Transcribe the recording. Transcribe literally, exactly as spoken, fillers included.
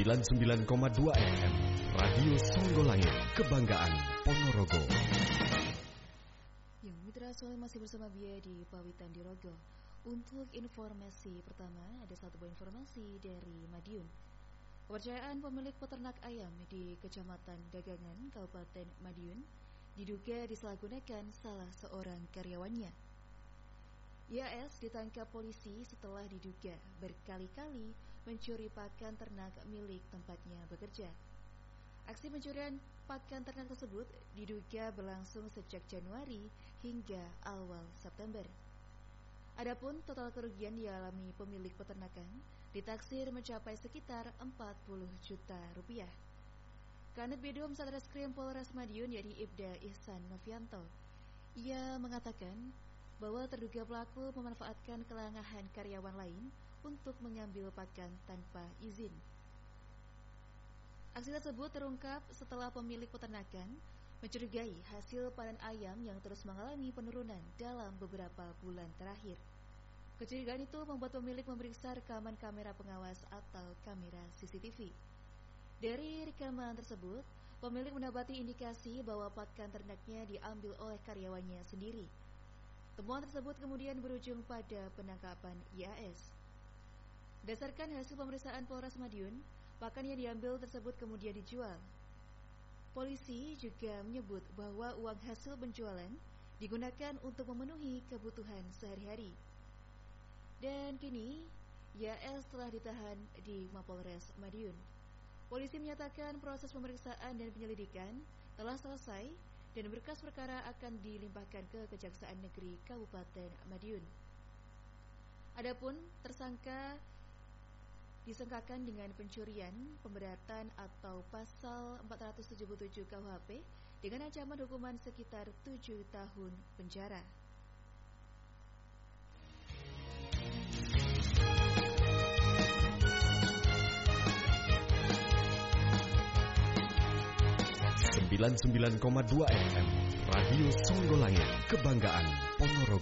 sembilan puluh sembilan koma dua F M Radio Songgolangit, Kebanggaan Ponorogo. Yang Mitra Soleh masih bersama Bia di Pawitan Dirogo. Untuk informasi pertama, ada satu buah informasi dari Madiun. Kepercayaan pemilik peternak ayam di Kecamatan Dagangan, Kabupaten Madiun diduga disalahgunakan salah seorang karyawannya. Y A S ditangkap polisi setelah diduga berkali-kali mencuri pakan ternak milik tempatnya bekerja. Aksi pencurian pakan ternak tersebut diduga berlangsung sejak Januari hingga awal September. Adapun total kerugian dialami pemilik peternakan ditaksir mencapai sekitar empat puluh juta rupiah. Kanit Bidum Satreskrim Polres Madiun yakni Ibda Ihsan Novianto, ia mengatakan bahwa terduga pelaku memanfaatkan kelangahan karyawan lain untuk mengambil pakan tanpa izin. Aksi tersebut terungkap setelah pemilik peternakan mencurigai hasil panen ayam yang terus mengalami penurunan dalam beberapa bulan terakhir. Kecurigaan itu membuat pemilik memeriksa rekaman kamera pengawas atau kamera C C T V. Dari rekaman tersebut, pemilik mendapati indikasi bahwa pakan ternaknya diambil oleh karyawannya sendiri. Temuan tersebut kemudian berujung pada penangkapan Y A S. Berdasarkan hasil pemeriksaan Polres Madiun, pakan yang diambil tersebut kemudian dijual. Polisi juga menyebut bahwa uang hasil penjualan digunakan untuk memenuhi kebutuhan sehari-hari. Dan kini Y A S telah ditahan di Mapolres Madiun. Polisi menyatakan proses pemeriksaan dan penyelidikan telah selesai dan berkas perkara akan dilimpahkan ke Kejaksaan Negeri Kabupaten Madiun. Adapun tersangka disangkakan dengan pencurian, pemberatan atau pasal empat ratus tujuh puluh tujuh K U H P dengan ancaman hukuman sekitar tujuh tahun penjara. sembilan puluh sembilan koma dua F M Radio Songgolangit, Kebanggaan Ponorogo.